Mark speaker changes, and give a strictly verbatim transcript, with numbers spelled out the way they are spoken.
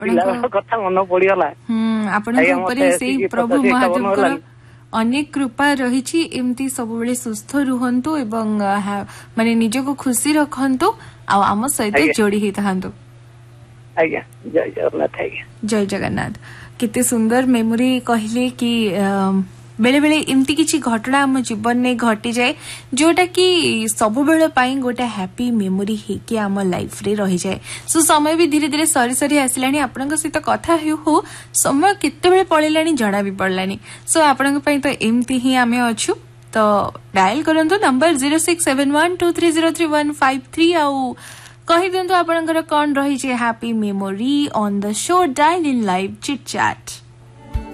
Speaker 1: କଥା मन पड़गला
Speaker 2: से प्रभु महादेव अनेक कृपा रही एमती सब बेले सुस्थ रुहंतु एवं माने निजको खुशी रखंतु आम सहित जोड़ी ही थांतु।
Speaker 1: आज्ञा जय जगन्नाथ। आज्ञा
Speaker 2: जय जगन्नाथ। कितने सुंदर मेमोरी कहले कि बेले बेले एमती किछि घटना आम जीवन में घटी जाए जोटा कि सब बेले पाई गोटे हैप्पी मेमोरी हेकि आम लाइफ रे रही जाए। सो समय भी धीरे धीरे सरी सरी आसिलानी आपनक सहित कथा हो समय केते बेले पळेलानी जणा भी पड़लानी। सो आपनक पई तो एमती ही आमे अछु तो डायल करंतु number zero six seven one two three zero three one five three आउ कहि दिंतु आपनकर कोन रही छे happy memory on the show dial in live chit chat.